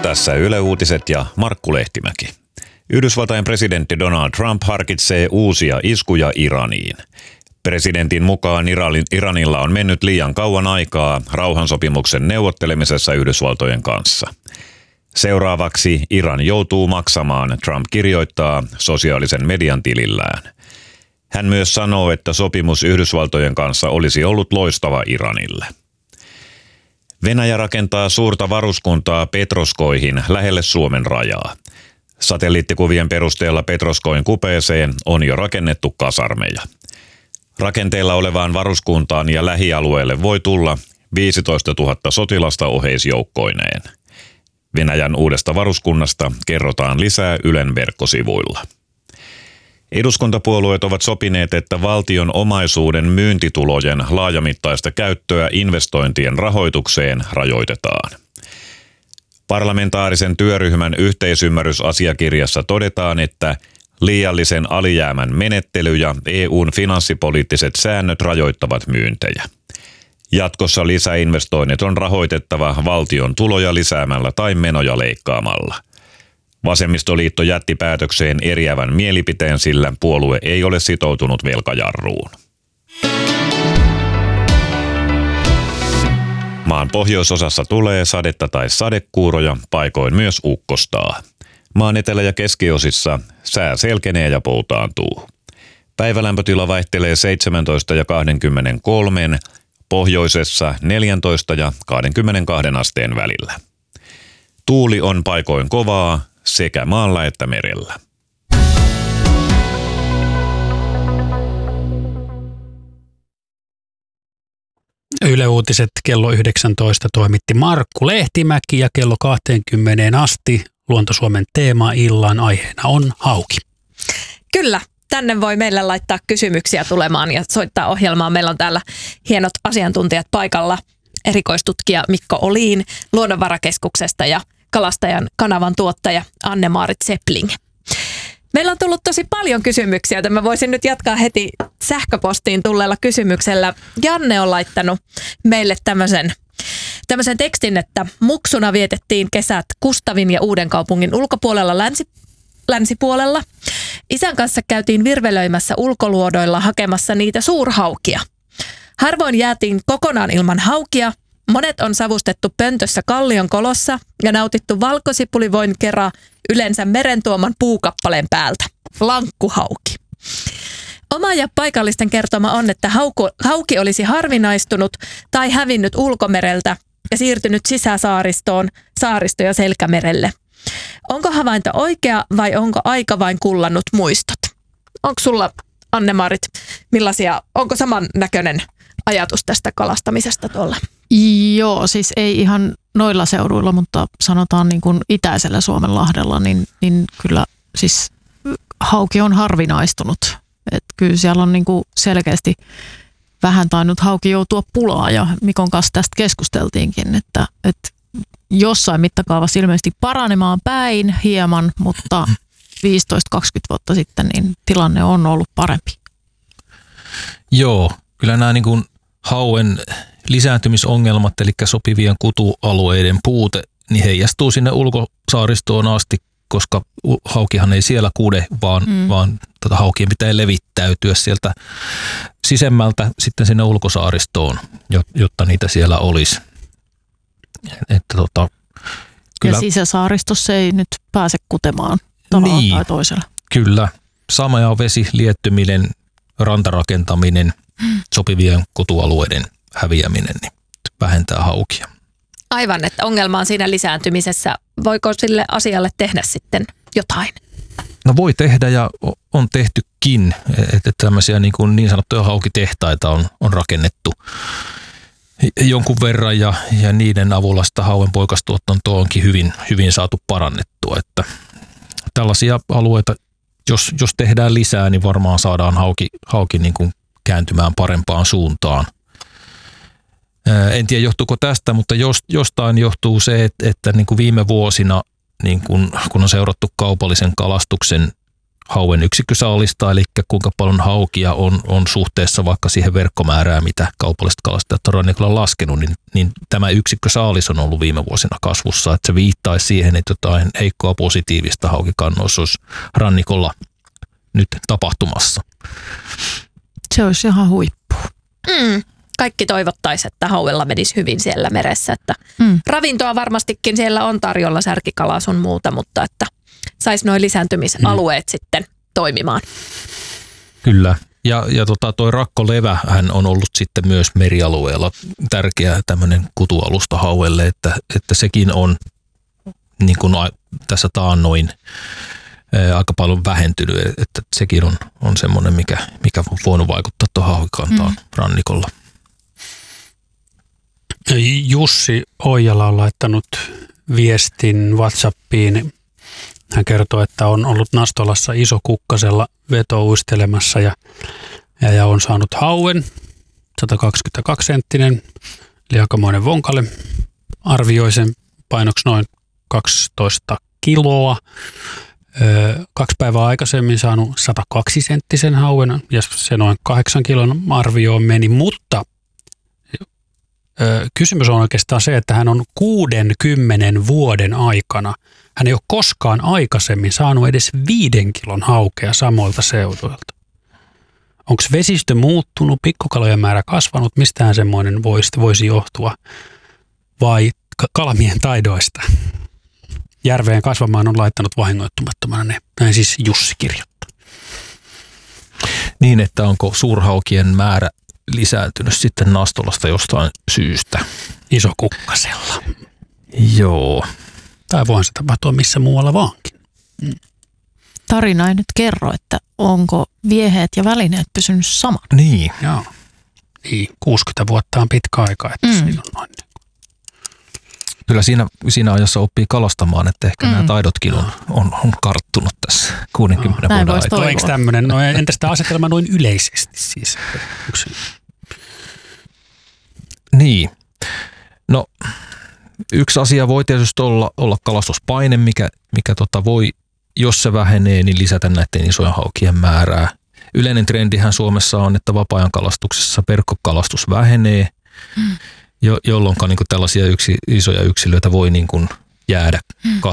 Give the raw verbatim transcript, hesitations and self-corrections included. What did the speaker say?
Tässä Yle Uutiset ja Markku Lehtimäki. Yhdysvaltain presidentti Donald Trump harkitsee uusia iskuja Iraniin. Presidentin mukaan Iranilla on mennyt liian kauan aikaa rauhansopimuksen neuvottelemisessa Yhdysvaltojen kanssa. Seuraavaksi Iran joutuu maksamaan, Trump kirjoittaa sosiaalisen median tilillään. Hän myös sanoo, että sopimus Yhdysvaltojen kanssa olisi ollut loistava Iranille. Venäjä rakentaa suurta varuskuntaa Petroskoihin lähelle Suomen rajaa. Satelliittikuvien perusteella Petroskoin kupeeseen on jo rakennettu kasarmeja. Rakenteilla olevaan varuskuntaan ja lähialueelle voi tulla viisitoistatuhatta sotilasta oheisjoukkoineen. Venäjän uudesta varuskunnasta kerrotaan lisää Ylen verkkosivuilla. Eduskuntapuolueet ovat sopineet, että valtion omaisuuden myyntitulojen laajamittaista käyttöä investointien rahoitukseen rajoitetaan. Parlamentaarisen työryhmän yhteisymmärrysasiakirjassa todetaan, että liiallisen alijäämän menettely ja E U:n finanssipoliittiset säännöt rajoittavat myyntejä. Jatkossa lisäinvestoinnit on rahoitettava valtion tuloja lisäämällä tai menoja leikkaamalla. Vasemmistoliitto jätti päätökseen eriävän mielipiteen, sillä puolue ei ole sitoutunut velkajarruun. Maan pohjoisosassa tulee sadetta tai sadekuuroja, paikoin myös ukkostaa. Maan etelä- ja keskiosissa sää selkenee ja poutaantuu. Päivälämpötila vaihtelee seitsemäntoista ja kaksikymmentäkolme, pohjoisessa neljätoista ja kaksikymmentäkaksi asteen välillä. Tuuli on paikoin kovaa sekä maalla että merellä. Yle Uutiset kello yhdeksäntoista toimitti Markku Lehtimäki ja kello kaksikymmentä asti Luonto-Suomen teema-illan aiheena on hauki. Kyllä, tänne voi meille laittaa kysymyksiä tulemaan ja soittaa ohjelmaan. Meillä on täällä hienot asiantuntijat paikalla. Erikoistutkija Mikko Oliin Luonnonvarakeskuksesta ja Kalastajan kanavan tuottaja Anne-Maarit Sepling. Meillä on tullut tosi paljon kysymyksiä, joten mä voisin nyt jatkaa heti sähköpostiin tulleella kysymyksellä. Janne on laittanut meille tämmöisen, tämmöisen tekstin, että muksuna vietettiin kesät Kustavin ja Uudenkaupungin ulkopuolella länsi, länsipuolella. Isän kanssa käytiin virvelöimässä ulkoluodoilla hakemassa niitä suurhaukia. Harvoin jäätiin kokonaan ilman haukia. Monet on savustettu pöntössä kallion kolossa ja nautittu valkosipulivoin kera yleensä meren tuoman puukappaleen päältä. Lankkuhauki. Oma ja paikallisten kertoma on, että hauku, hauki olisi harvinaistunut tai hävinnyt ulkomereltä ja siirtynyt sisäsaaristoon, saaristo- ja selkämerelle. Onko havainto oikea vai onko aika vain kullannut muistot? Onko sulla, Anne-Maarit, millaisia, onko samannäköinen ajatus tästä kalastamisesta tuolla? Joo, siis ei ihan noilla seuduilla, mutta sanotaan niin kuin itäisellä Suomenlahdella, niin, niin kyllä siis hauki on harvinaistunut. Et kyllä siellä on niin kuin selkeästi vähän tainnut hauki joutua pulaan ja Mikon kanssa tästä keskusteltiinkin, että, että jossain mittakaavassa ilmeisesti paranemaan päin hieman, mutta viisitoista kaksikymmentä vuotta sitten niin tilanne on ollut parempi. Joo, kyllä nämä niin kuin hauen lisääntymisongelmat, eli sopivien kutualueiden puute, niin heijastuu sinne ulkosaaristoon asti, koska haukihan ei siellä kude, vaan, mm. vaan tota, haukien pitää levittäytyä sieltä sisemmältä sitten sinne ulkosaaristoon, jotta niitä siellä olisi. Että, tota, kyllä, ja sisäsaaristossa ei nyt pääse kutemaan tavalla niin, tai toisella. Kyllä. Sama ja vesi, liettyminen, rantarakentaminen, mm. sopivien kutualueiden häviäminen niin vähentää haukia. Aivan, että ongelma on siinä lisääntymisessä. Voiko sille asialle tehdä sitten jotain? No voi tehdä ja on tehtykin, että tämmöisiä niin, kuin niin sanottuja haukitehtaita on, on rakennettu jonkun verran ja, ja niiden avulla sitä hauen poikastuotantoa onkin hyvin, hyvin saatu parannettua. Että tällaisia alueita, jos, jos tehdään lisää, niin varmaan saadaan hauki, hauki niin kuin kääntymään parempaan suuntaan. En tiedä johtuuko tästä, mutta jostain johtuu se, että, että niin kuin viime vuosina, niin kuin, kun on seurattu kaupallisen kalastuksen hauen yksikkösaalista, eli kuinka paljon haukia on, on suhteessa vaikka siihen verkkomäärään, mitä kaupalliset kalastajat on rannikolla laskenut, niin, niin tämä yksikkösaalis on ollut viime vuosina kasvussa, että se viittaisi siihen, että jotain heikkoa positiivista haukikannoissa olisi rannikolla nyt tapahtumassa. Se olisi ihan huippu. Mm. Kaikki toivottaisi, että hauella menisi hyvin siellä meressä. Että Mm. ravintoa varmastikin siellä on tarjolla, särkikalaa sun muuta, mutta että saisi nuo lisääntymisalueet mm. sitten toimimaan. Kyllä. Ja, ja tota, toi rakkolevä hän on ollut sitten myös merialueella tärkeä tämmöinen kutualusta hauelle, että, että sekin on niin kuin tässä taannoin ää, aika paljon vähentynyt, että sekin on, on semmoinen, mikä, mikä on voinut vaikuttaa tuohon haukikantaan mm. rannikolla. Jussi Oijala on laittanut viestin WhatsAppiin. Hän kertoo, että on ollut Nastolassa isokukkasella vetouistelemassa ja, ja, ja on saanut hauen, sata kaksikymmentäkaksi senttinen, eli aikamoinen vonkale. Arvioi sen painoksi noin kaksitoista kiloa. Öö, kaksi päivää aikaisemmin saanut sata kaksi senttisen hauen ja se noin kahdeksan kilon arvioon meni, mutta öö, kysymys on oikeastaan se, että hän on kuudenkymmenen vuoden aikana, hän ei ole koskaan aikaisemmin saanut edes viiden kilon haukea samoilta seuduilta. Onko vesistö muuttunut, pikkukalojen määrä kasvanut, mistään semmoinen voisi, voisi johtua vai kalamien taidoista? Järveen kasvamaan on laittanut vahingoittumattomana ne. Näin siis Jussi kirjoittaa. Niin, että onko suurhaukien määrä lisääntynyt sitten Nastolasta jostain syystä? Isokukkasella. Joo. Tai voihan se tapahtua missä muualla vaankin. Mm. Tarina ei nyt kerro, että onko vieheet ja välineet pysynyt saman. Niin. Joo. Niin, kuusikymmentä vuotta on pitkä aika, että mm. siinä on noin. Kyllä siinä, siinä ajassa oppii kalastamaan, että ehkä mm. nämä taidotkin on, on, on karttunut tässä kuudenkymmenen no, vuoden aikana. Eikö tämmöinen, no entä sitä asetelma noin yleisesti siis? Yksi. Niin. No yksi asia voi tietysti olla, olla kalastuspaine, mikä, mikä tota voi, jos se vähenee, niin lisätä näiden isojen haukien määrää. Yleinen trendihän Suomessa on, että vapaa-ajan kalastuksessa verkkokalastus vähenee, mm. jo, jolloin niin tällaisia yksi, isoja yksilöitä voi niin kuin jäädä mm.